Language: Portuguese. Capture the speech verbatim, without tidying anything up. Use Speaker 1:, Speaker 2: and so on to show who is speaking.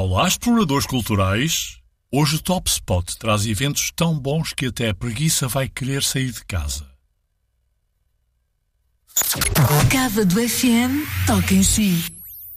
Speaker 1: Olá, exploradores culturais! Hoje o Top Spot traz eventos tão bons que até a preguiça vai querer sair de casa.
Speaker 2: Cava do F M toca em si.